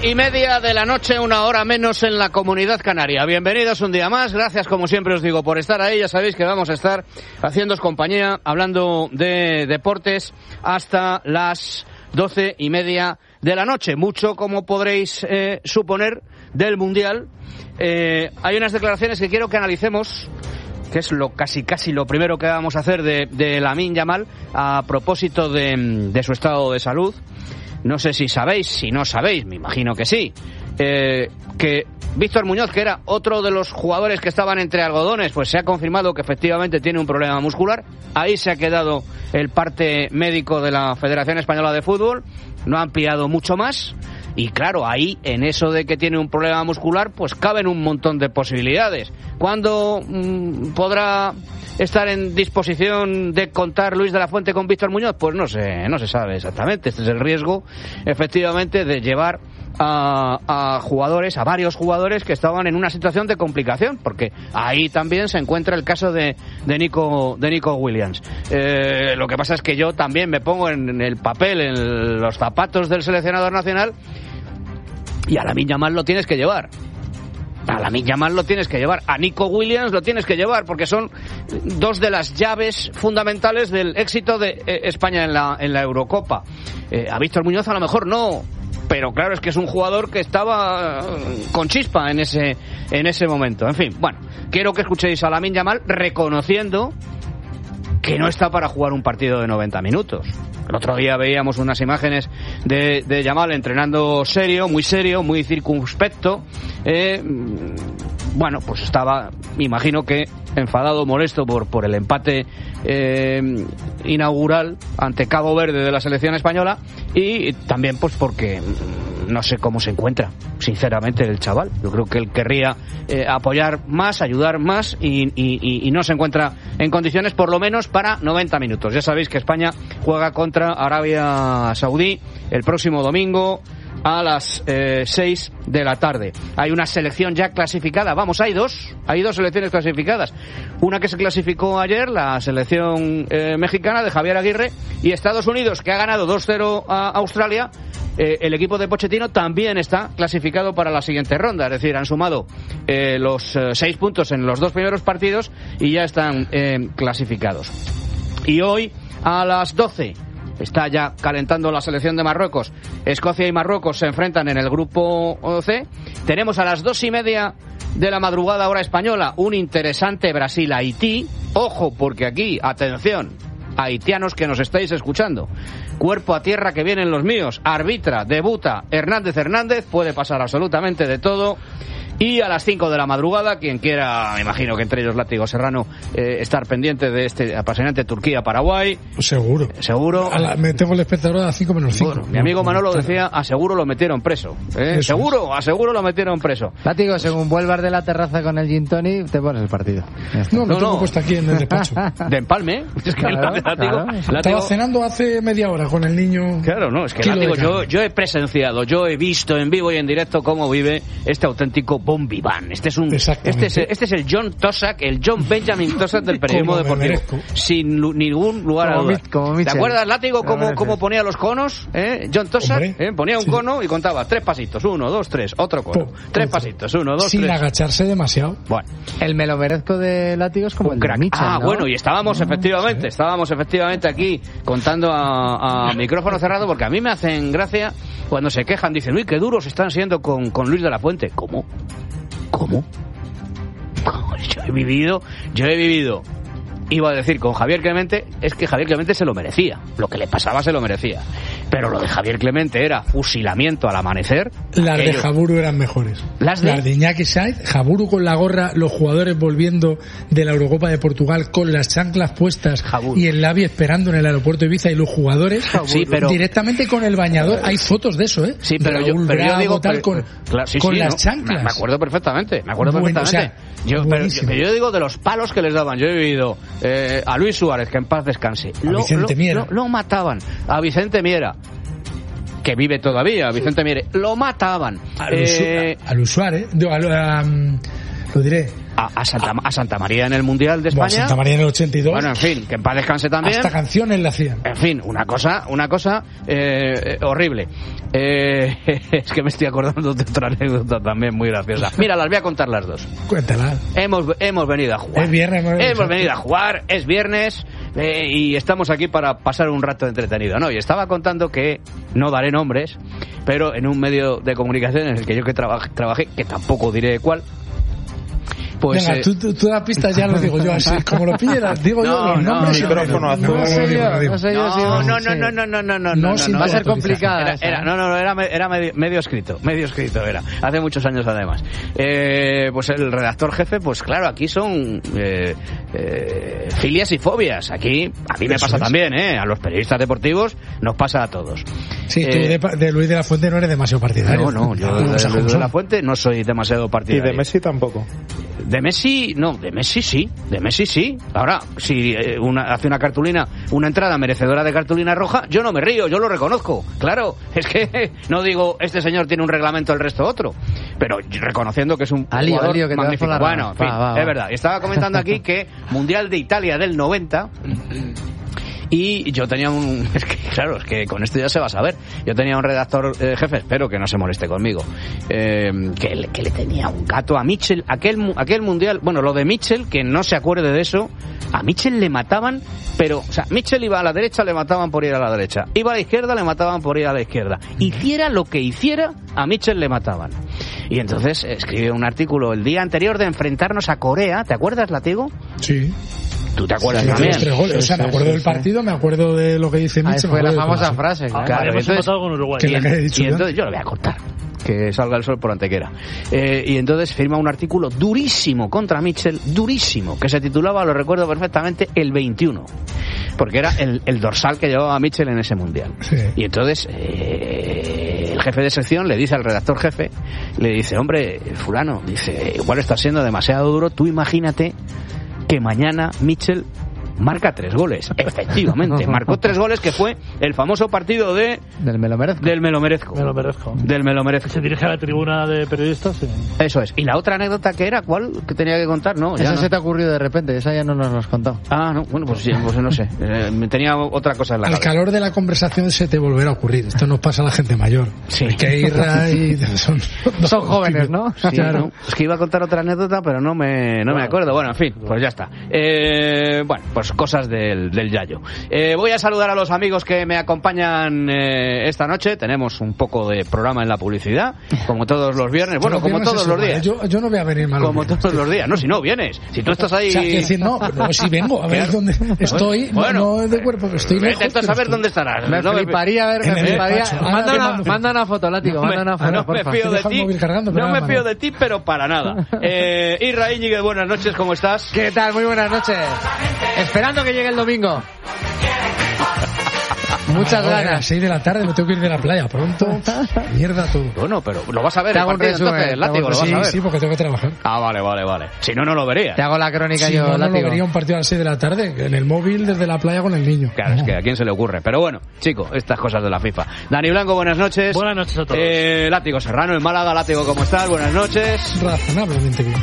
12:30 de la noche, 1 hora menos en la Comunidad Canaria. Bienvenidos un día más, gracias como siempre os digo por estar ahí. Ya sabéis que vamos a estar haciéndoos compañía, hablando de deportes hasta las 12:30 de la noche. Mucho, como podréis suponer, del Mundial. Hay unas declaraciones que quiero que analicemos, que es casi lo primero que vamos a hacer de Lamine Yamal a propósito de su estado de salud. No sé si sabéis, si no sabéis, me imagino que sí, que Víctor Muñoz, que era otro de los jugadores que estaban entre algodones, pues se ha confirmado que efectivamente tiene un problema muscular. Ahí se ha quedado el parte médico de la Federación Española de Fútbol, no ha ampliado mucho más. Y claro, ahí, en eso de que tiene un problema muscular, pues caben un montón de posibilidades. ¿Cuándo podrá estar en disposición de contar Luis de la Fuente con Víctor Muñoz? Pues no se sabe exactamente. Este es el riesgo, efectivamente, de llevar a jugadores, a varios jugadores que estaban en una situación de complicación, porque ahí también se encuentra el caso de Nico Williams. Lo que pasa es que yo también me pongo en el papel, en los zapatos del seleccionador nacional, y a Lamine Yamal lo tienes que llevar. A Lamine Yamal lo tienes que llevar, a Nico Williams lo tienes que llevar, porque son dos de las llaves fundamentales del éxito de España en la Eurocopa. A Víctor Muñoz a lo mejor no, pero claro, es que es un jugador que estaba con chispa en ese momento. En fin, bueno, quiero que escuchéis a Lamine Yamal reconociendo que no está para jugar un partido de 90 minutos. El otro día veíamos unas imágenes de Yamal entrenando muy serio, muy circunspecto. Bueno, pues estaba, me imagino que enfadado, molesto por el empate inaugural ante Cabo Verde de la selección española, y también pues porque no sé cómo se encuentra, sinceramente, el chaval. Yo creo que él querría apoyar más, ayudar más, y no se encuentra en condiciones, por lo menos para 90 minutos. Ya sabéis que España juega contra Arabia Saudí el próximo domingo a las 6 de la tarde. Hay una selección ya clasificada. Vamos, hay dos selecciones clasificadas. Una que se clasificó ayer, la selección mexicana de Javier Aguirre, y Estados Unidos, que ha ganado 2-0 a Australia. El equipo de Pochettino también está clasificado para la siguiente ronda, es decir, han sumado los 6 puntos en los 2 primeros partidos y ya están clasificados. Y hoy a las 12 está ya calentando la selección de Marruecos. Escocia y Marruecos se enfrentan en el grupo C. Tenemos a las 2:30 de la madrugada hora española un interesante Brasil-Haití. Ojo, porque aquí, atención, haitianos que nos estáis escuchando, cuerpo a tierra que vienen los míos. Arbitra, debuta Hernández, puede pasar absolutamente de todo. Y a las 5 de la madrugada, quien quiera, me imagino que entre ellos Látigo Serrano, estar pendiente de este apasionante Turquía-Paraguay. Seguro. Me tengo el espectador a las 5 menos 5. Bueno, mi amigo Manolo decía, aseguro lo metieron preso. Aseguro lo metieron preso. Látigo, según vuelvas de la terraza con el gin tonic, te pones el partido. No, lo tengo puesto aquí en el despacho. De empalme. Es que Látigo. Estaba cenando hace media hora con el niño. Claro, no, es que Látigo, yo he presenciado, yo he visto en vivo y en directo cómo vive este auténtico bon vivant. Este es el John Tossack, el John Benjamin Tossack del periodismo deportivo, sin ningún lugar a dudas. ¿Te acuerdas, Látigo, cómo ponía los conos? John Tossack ponía un cono y contaba 3 pasitos, 1, 2, 3, otro cono, 3 pasitos, 1, 2, 3. Sin agacharse demasiado. Bueno, el me lo merezco de Látigo es como el crack. Mitchell, ¿no? Bueno, y estábamos efectivamente aquí contando a micrófono cerrado, porque a mí me hacen gracia cuando se quejan, dicen, uy, qué duros están siendo con Luis de la Fuente. ¿Cómo? Yo he vivido, iba a decir con Javier Clemente, es que Javier Clemente se lo merecía, lo que le pasaba se lo merecía, pero lo de Javier Clemente era fusilamiento al amanecer. Las de Jaburu eran mejores. Las de Iñaki Saez, Jaburu con la gorra, los jugadores volviendo de la Eurocopa de Portugal con las chanclas puestas, Jaburu, y el Lavi esperando en el aeropuerto de Ibiza, y los jugadores directamente con el bañador. Hay fotos de eso, Sí, pero yo digo tal, con las chanclas. Me acuerdo perfectamente. O sea, yo digo de los palos que les daban. Yo he vivido a Luis Suárez, que en paz descanse. Lo mataban. A Vicente Miera, que vive todavía, Vicente Miera, lo mataban. A Luis Suárez, lo diré. a Santa María en el Mundial de España. Bueno, Santa María en el 82. Bueno, en fin, que en paz descanse también. Hasta canciones le hacían. En fin, una cosa horrible. Es que me estoy acordando de otra anécdota también muy graciosa. Mira, las voy a contar las dos. Cuéntala. Hemos venido a jugar. Es viernes. Hemos venido a jugar, es viernes y estamos aquí para pasar un rato entretenido, ¿no? Y estaba contando que, no daré nombres, pero en un medio de comunicación en el que yo trabajé, que tampoco diré cuál. Pues, venga, tú las pistas ya lo digo yo así, como lo pille las digo yo los nombres. Micrófono azul. No sé yo. No, va a ser complicada. Era medio escrito era, hace muchos años además. Pues el redactor jefe, pues claro, aquí son filias y fobias. Aquí, a mí me pasa también, a los periodistas deportivos nos pasa a todos. Sí, tú de Luis de la Fuente no eres demasiado partidario. No, yo de Luis de la Fuente no soy demasiado partidario. Y de Messi tampoco. De Messi sí. Ahora, si hace una cartulina, una entrada merecedora de cartulina roja, yo no me río, yo lo reconozco. Claro, es que no digo, este señor tiene un reglamento, el resto otro. Pero reconociendo que es un jugador que magnífico. Bueno, en fin, es verdad. Estaba comentando aquí que Mundial de Italia del 90... Y yo tenía es que con esto ya se va a saber. Yo tenía un redactor jefe, espero que no se moleste conmigo, que le tenía un gato a Mitchell. Aquel mundial, bueno, lo de Mitchell, que no se acuerde de eso, a Mitchell le mataban, pero, o sea, Mitchell iba a la derecha, le mataban por ir a la derecha. Iba a la izquierda, le mataban por ir a la izquierda. Hiciera lo que hiciera, a Mitchell le mataban. Y entonces escribe un artículo el día anterior de enfrentarnos a Corea. ¿Te acuerdas, Latigo? Sí. ¿Tú te acuerdas también? Sí, o sea, me acuerdo del partido, me acuerdo de lo que dice Mitchell. Fue la famosa frase. Claro, hemos empatado con Uruguay. Que he dicho entonces yo lo voy a cortar. Que salga el sol por Antequera. Y entonces firma un artículo durísimo contra Mitchell, durísimo, que se titulaba, lo recuerdo perfectamente, El 21. Porque era el dorsal que llevaba Mitchell en ese mundial. Sí. Y entonces el jefe de sección le dice al redactor jefe, le dice, hombre, fulano, dice, igual está siendo demasiado duro, tú imagínate que mañana Mitchell marca 3 goles. Efectivamente, marcó 3 goles, que fue el famoso partido del Me lo merezco. Se dirige a la tribuna de periodistas. Sí. Eso es. ¿Y la otra anécdota que era? ¿Cuál? Que tenía que contar, ¿no? Esa no se te ha ocurrido de repente, esa ya no nos lo has contado. Ah, no, bueno, pues sí, pues no sé. Tenía otra cosa en la cabeza. Al calor de la conversación se te volverá a ocurrir. Esto nos pasa a la gente mayor. Sí. Es que Irra y son jóvenes, ¿no? Sí, claro. Es que iba a contar otra anécdota, pero no me acuerdo. Bueno, en fin, pues ya está. Bueno, pues cosas del Yayo. Voy a saludar a los amigos que me acompañan esta noche. Tenemos un poco de programa en la publicidad, como todos los viernes. Bueno, como todos los días. Yo no voy a venir mal. Como todos los días. No, si no vienes. Si tú estás ahí... O sea, decir, no, si vengo, a ver dónde estoy. Bueno, no de cuerpo, que estoy lejos. Intento saber dónde estarás. Me fliparía ver... Manda una foto, Látigo. Manda una foto, no me fío de ti. No me fío de ti, pero para nada. Irra Íñiguez, buenas noches, ¿cómo estás? ¿Qué tal? Muy buenas noches. Esperando que llegue el domingo. Muchas ganas. A las 6 de la tarde me tengo que ir de la playa pronto. Mierda todo. Bueno, pero lo vas a ver. Te hago un resumen. Látigo, lo vas a ver. Sí, porque tengo que trabajar. Ah, vale. Si no, no lo vería. Te hago la crónica yo, Látigo. No lo vería un partido a las 6 de la tarde en el móvil desde la playa con el niño. Claro, es que a quién se le ocurre. Pero bueno, chico, estas cosas de la FIFA. Dani Blanco, buenas noches. Buenas noches a todos. Látigo Serrano en Málaga. Látigo, ¿cómo estás? Buenas noches. Razonablemente bien.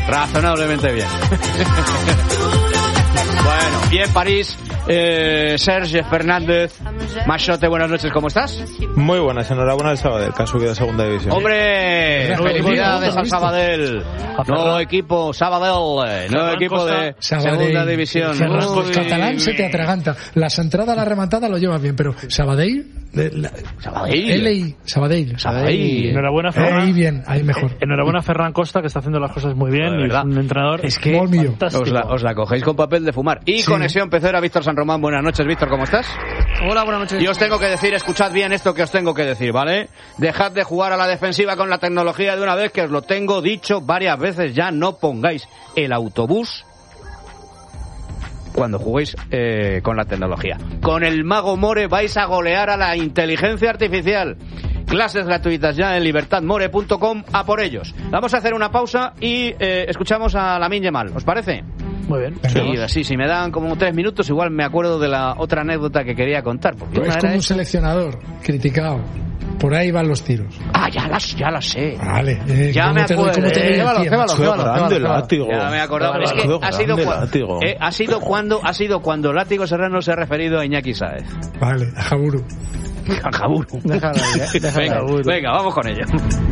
Bueno, y en París, Serge Fernández. Machote, buenas noches, ¿cómo estás? Muy buenas, enhorabuena al Sabadell, que ha subido a segunda división. ¡Hombre! ¡Felicidades al Sabadell! Nuevo equipo, Sabadell, nuevo equipo de segunda división. El catalán se te atraganta. Las entradas, la rematada lo llevas bien, pero Sabadell... Sabadell. Enhorabuena, Ferran. Ahí bien, ahí mejor. Enhorabuena, Ferran Costa, que está haciendo las cosas muy bien. Y es un entrenador. Es que os la cogéis con papel de fumar. Y sí. Conexión Pecera, Víctor San Román. Buenas noches, Víctor, ¿cómo estás? Hola, buenas noches. Y os tengo que decir, escuchad bien esto que os tengo que decir, ¿vale? Dejad de jugar a la defensiva con la tecnología de una vez, que os lo tengo dicho varias veces ya. No pongáis el autobús cuando juguéis con la tecnología. Con el Mago More vais a golear a la inteligencia artificial. Clases gratuitas ya en libertadmore.com, a por ellos. Vamos a hacer una pausa y escuchamos a Lamine Yamal, ¿os parece? Muy bien. Sí, así, si me dan como 3 minutos, igual me acuerdo de la otra anécdota que quería contar. Porque es como un seleccionador criticado. Por ahí van los tiros. Ya las sé. Vale. Ya me acuerdo. Grande látigo. Ya me acordaba. Es que ha sido cuando Látigo Serrano se ha referido a Iñaki Sáez. Vale, a Jaburu. A Jaburu. Venga, vamos con ello.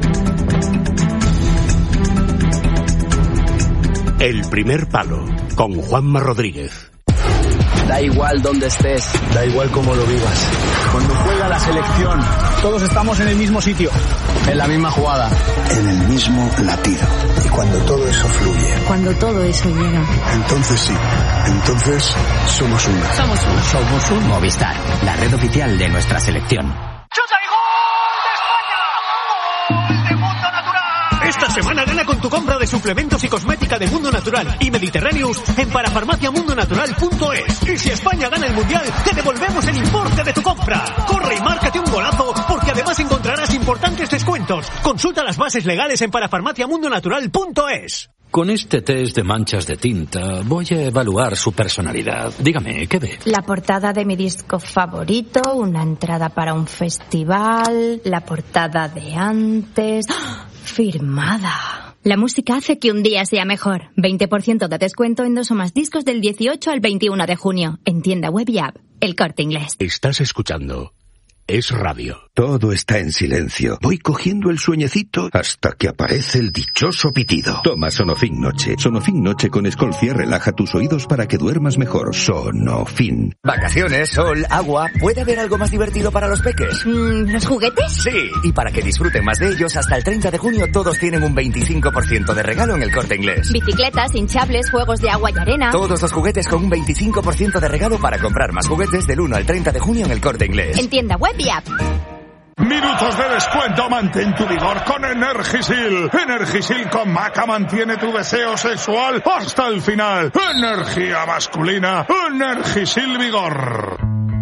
El primer palo, con Juanma Rodríguez. Da igual donde estés, da igual cómo lo vivas. Cuando juega la selección, todos estamos en el mismo sitio, en la misma jugada, en el mismo latido. Y cuando todo eso fluye, cuando todo eso llega, entonces sí, entonces somos uno. Somos un Movistar, la red oficial de nuestra selección. ¡Chuta y gol de España! ¡Gol de Mundo Natural! Esta semana gana con tu compra de suplementos y cosmética de Mundo Natural y Mediterráneos en parafarmaciamundonatural.es. Y si España gana el Mundial, te devolvemos el importe de tu compra. Corre y márcate un golazo, porque además encontrarás importantes descuentos. Consulta las bases legales en parafarmaciamundonatural.es. Con este test de manchas de tinta voy a evaluar su personalidad. Dígame, ¿qué ve? La portada de mi disco favorito, una entrada para un festival, la portada de antes... ¡Oh! Firmada. La música hace que un día sea mejor. 20% de descuento en 2 o más discos del 18 al 21 de junio. En tienda web y app. El Corte Inglés. Estás escuchando Es Radio. Todo está en silencio. Voy cogiendo el sueñecito hasta que aparece el dichoso pitido. Toma Sonofin Noche. Sonofin Noche con Escolcia relaja tus oídos para que duermas mejor. Sonofin. Vacaciones, sol, agua. ¿Puede haber algo más divertido para los peques? ¿Los juguetes? Sí, y para que disfruten más de ellos, hasta el 30 de junio todos tienen un 25% de regalo en el Corte Inglés. Bicicletas, hinchables, juegos de agua y arena. Todos los juguetes con un 25% de regalo para comprar más juguetes del 1 al 30 de junio en el Corte Inglés. En tienda web y app. Minutos de descuento, mantén tu vigor con Energisil. Energisil con Maca mantiene tu deseo sexual hasta el final. Energía masculina, Energisil Vigor.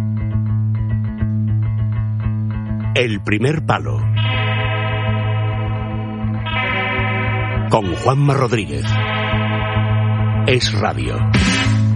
El primer palo, con Juanma Rodríguez. Es Radio.